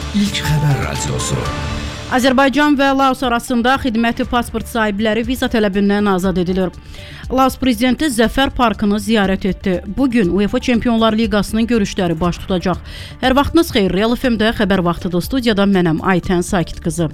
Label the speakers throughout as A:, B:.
A: İlk xəbər radiosu.
B: Azərbaycan və Laos arasında xidməti pasport sahibləri viza tələbindən azad edilir. Laos prezidenti Zəfər Parkını ziyarət etdi. Bugün UEFA Çempionlar Liqasının görüşləri baş tutacaq. Hər vaxtınız xeyir. Real FM-də xəbər vaxtıdır. Studiyada mənəm Aytən Sakit qızı.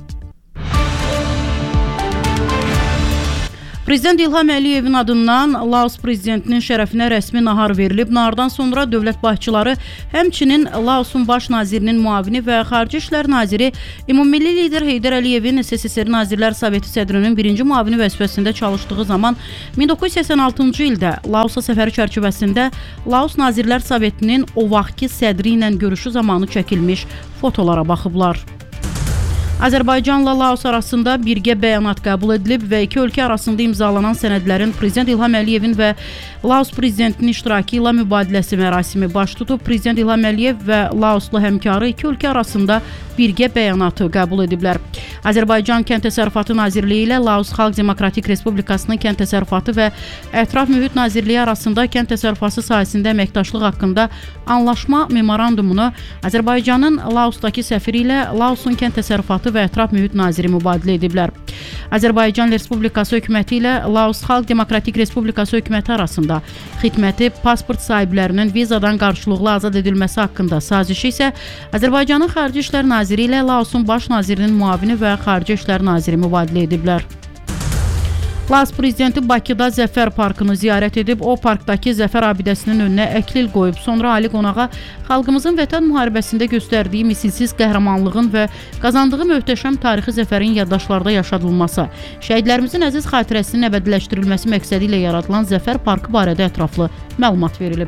B: Prezident İlham Əliyevin adından Laos prezidentinin şərəfinə rəsmi nahar verilib. Nahardan sonra dövlət başçıları, həmçinin Laosun baş nazirinin müavini və Xarici İşlər naziri Ümummilli lider Heydər Əliyevin SSR Nazirlər Soveti sədrinin birinci müavini vəzifəsində çalışdığı zaman 1986-cı ildə Laosa səfəri çərçivəsində Laos Nazirlər Sovetinin o vaxtki sədri ilə görüşü zamanı çəkilmiş fotolara baxıblar. Azərbaycanla Laos arasında birgə bəyanat qəbul edilib və iki ölkə arasında imzalanan sənədlərin Prezident İlham Əliyevin və Laos prezidentinin iştirakı ilə mübadiləsi mərasimi baş tutub. Prezident İlham Əliyev və Laoslu həmkarı iki ölkə arasında birgə bəyanatı qəbul ediblər. Azərbaycan Kənd Təsərrüfatı Nazirliyi ilə Laos Xalq Demokratik Respublikasının Kənd Təsərrüfatı və Ətraf Mühit Nazirliyi arasında kənd təsərrüfatı sahəsində əməkdaşlıq haqqında anlaşma memorandumunu Azərbaycanın Laosdakı səfiri ilə Laosun Kənd Təsərrüfatı və Ətraf Mühit Naziri mübadilə ediblər. Azərbaycan Respublikası hökuməti ilə Laos Xalq Demokratik Respublikası hökuməti arasında xidməti pasport sahiblərinin vizadan qarşılıqlı azad edilməsi haqqında sazişi isə Azərbaycanın Xarici İşlər Naziri ilə Laosun baş nazirinin müavini və Xarici İşlər Naziri mübadilə ediblər. Laos prezidenti Bakıda Zəfər Parkını ziyarət edib, o parkdakı Zəfər abidəsinin önünə əklil qoyub, sonra ali qonağa xalqımızın vətən müharibəsində göstərdiyi misilsiz qəhrəmanlığın və qazandığı möhtəşəm tarixi zəfərin yaddaşlarda yaşadılması, şəhidlərimizin əziz xatirəsinin əbədiləşdirilməsi məqsədi ilə yaradılan Zəfər Parkı barədə ətraflı məlumat verilib.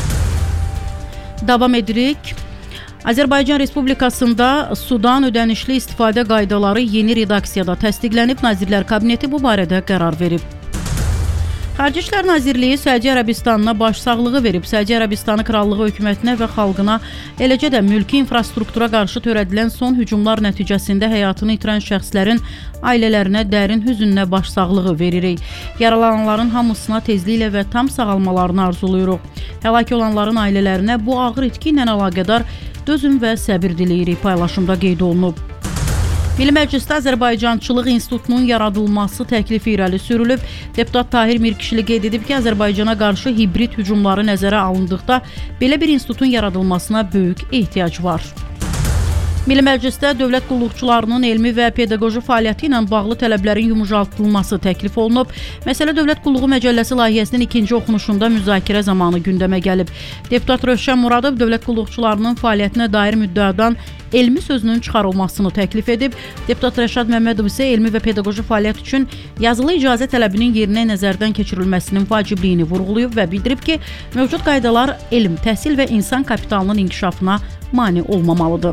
B: Davam edirik. Azərbaycan Respublikasında sudan ödənişli istifadə qaydaları yeni redaksiyada təsdiqlənib, Nazirlər Kabineti bu barədə qərar verib. Xarici İşlər Nazirliyi Səudiyyə Ərəbistanına başsağlığı verib. Səudiyyə Ərəbistanı Krallığı hökumətinə və xalqına, eləcə də mülki infrastruktura qarşı törədilən son hücumlar nəticəsində həyatını itirən şəxslərin ailələrinə dərin hüznlə başsağlığı veririk. Yaralananların hamısına tezliklə və tam sağalmalarını arzuluyuruq. Həlak olanların ailələrinə bu ağır itki ilə əlaqədar dözüm və səbir diləyirik, paylaşımda qeyd olunub. Milli Məclisdə Azərbaycançılıq İnstitutunun yaradılması təklifi irəli sürülüb. Deputat Tahir Mirkişli qeyd edib ki, Azərbaycana qarşı hibrid hücumları nəzərə alındıqda belə bir institutun yaradılmasına böyük ehtiyac var. Milli Məclisdə dövlət qulluqçularının elmi və pedaqoji fəaliyyəti ilə bağlı tələblərin yumuşaltılması təklif olunub. Məsələ Dövlət Qulluğu Məcəlləsi layihəsinin ikinci oxunuşunda müzakirə zamanı gündəmə gəlib. Deputat Rövşən Muradov dövlət qulluqçularının fəaliyyətinə dair müddəadan elmi sözünün çıxarılmasını təklif edib. Deputat Rəşad Məmmədov isə elmi və pedaqoji fəaliyyət üçün yazılı icazə tələbinin yerinə nəzərdən keçirilməsinin vacibliyini vurğulayıb və bildirib ki, mövcud qaydalar elm, təhsil və insan kapitalının inkişafına mane olmamalıdır.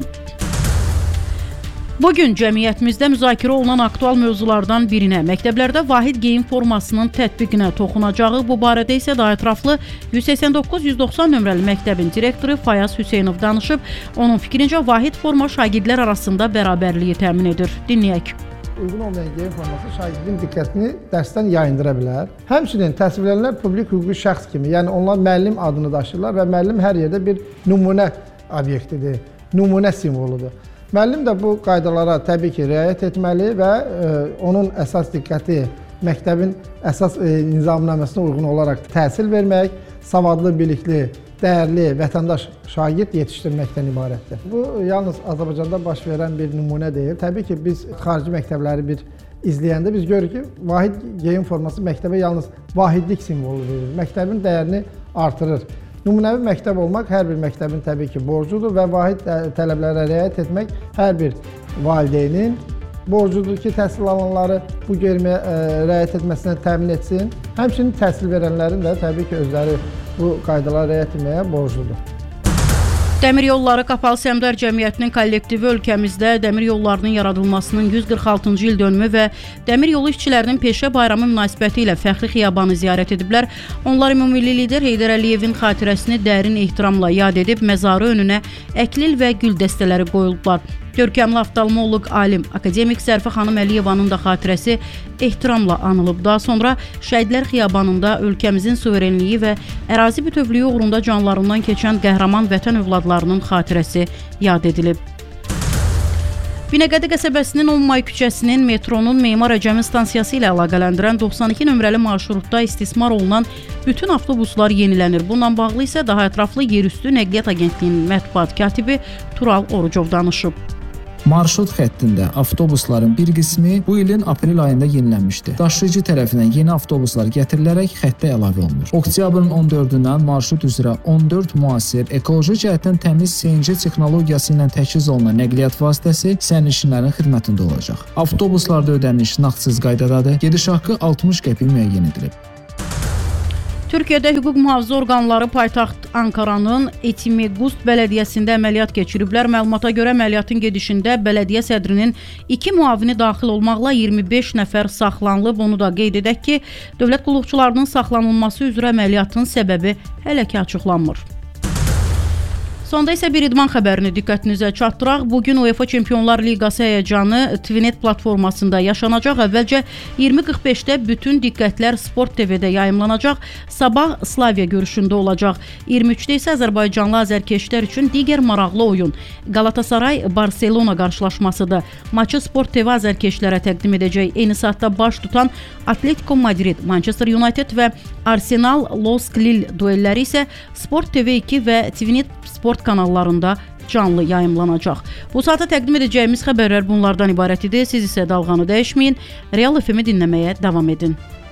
B: Bugün cəmiyyətimizdə müzakirə olunan aktual mövzulardan birinə, məktəblərdə vahid geyim formasının tətbiqinə toxunacağı, bu barədə isə daha ətraflı 189-190 nömrəli məktəbin direktoru Fayaz Hüseynov danışıb. Onun fikrincə vahid forma şagirdlər arasında bərabərliyi təmin edir. Dinləyək.
C: Uyğun olmayan geyim forması şagirdin diqqətini dərsdən yayındıra bilər. Həmçinin təsvirlənənlər publik hüquqi şəxs kimi, yəni onlar müəllim adını daşıyırlar və müəllim hər yerdə bir nümunə obyektidir, nümunə simvoludur. Müəllim də bu qaydalara təbii ki, riayət etməli və onun əsas diqqəti məktəbin əsas nizamnaməsinə uyğun olaraq təhsil vermək, savadlı, bilikli, dəyərli vətəndaş şagird yetişdirməkdən ibarətdir. Bu, yalnız Azərbaycanda baş verən bir nümunə deyil. Təbii ki, biz xarici məktəbləri bir izləyəndə biz görürük ki, vahid geyim forması məktəbə yalnız vahidlik simvolu verir, məktəbin dəyərini artırır. Nümunəvi məktəb olmaq hər bir məktəbin təbii ki, borcudur və vahid tələblərə riayət etmək hər bir valideynin borcudur ki, təhsil alanları bu geyimə riayət etməsinə təmin etsin. Həmçinin təhsil verənlərin də təbii ki, özləri bu qaydalara riayət etməyə borcudur.
B: Dəmir Yolları Qapalı Səhmdar Cəmiyyətinin kollektivi ölkəmizdə dəmir yollarının yaradılmasının 146-cı il dönümü və dəmir yolu işçilərinin peşə bayramı münasibəti ilə fəxri xiyabanı ziyarət ediblər. Onlar ümummilli lider Heydər Əliyevin xatirəsini dərin ehtiramla yad edib, məzarı önünə əklil və gül dəstələri qoyulublar. Görkəmli oftalmoloq alim akademik Zərfə xanım Əliyevanın da xatirəsi ehtiramla anılıb. Daha sonra Şəhidlər Xiyabanında ölkəmizin suverenliyi və ərazi bütövlüyü uğrunda canlarından keçən qəhrəman vətən övladlarının xatirəsi yad edilib. Binəqədi qəsəbəsinin 10 May küçəsinin metronun Memar Əcəmi stansiyası ilə əlaqələndirən 92 nömrəli marşrutda istismar olunan bütün avtobuslar yenilənir. Bununla bağlı isə daha ətraflı Yerüstü Nəqliyyat Agentliyinin mətbuat katibi Tural Orucov danışıb.
A: Marşrut xəttində avtobusların bir qismi bu ilin aprel ayında yenilənmişdi. Daşıyıcı tərəfindən yeni avtobuslar gətirilərək xəttə əlavə olunur. Oktyabrın 14-dən marşrut üzrə 14 müasir, ekoloji cəhətdən təmiz CNC texnologiyası ilə təchiz olunan nəqliyyat vasitəsi sərnişinlərin xidmətində olacaq. Avtobuslarda ödəniş nağdsız qaydadadır. Gediş haqqı 60 qəpik müəyyən edilib.
B: Türkiyədə hüquq mühafizə orqanları paytaxt Ankaranın Etimegust bələdiyyəsində əməliyyat keçiriblər. Məlumata görə əməliyyatın gedişində bələdiyyə sədrinin 2 müavini daxil olmaqla 25 nəfər saxlanılıb. Onu da qeyd edək ki, dövlət qulluqçularının saxlanılması üzrə əməliyyatın səbəbi hələ ki açıqlanmır. Sonda isə bir idman xəbərini diqqətinizə çatdıraq. Bugün UEFA Çempionlar Liqası həyəcanı Tvinet platformasında yaşanacaq. Əvvəlcə 20:45-də bütün diqqətlər Sport TV-də yayımlanacaq. Sabah Slavia görüşündə olacaq. 23-də isə Azərbaycanlı azərkeşlər üçün digər maraqlı oyun Galatasaray-Barselona qarşılaşmasıdır. Maçı Sport TV azərkeşlərə təqdim edəcək. Eyni saatda baş tutan Atletico Madrid, Manchester United və Arsenal-Los Lille duelləri isə Sport TV 2 və Tvinet Sport kanallarında canlı yayımlanacaq. Bu saata təqdim edəcəyimiz xəbərlər bunlardan ibarət idi. Siz isə dalğanı dəyişməyin, Real FM-i dinləməyə davam edin.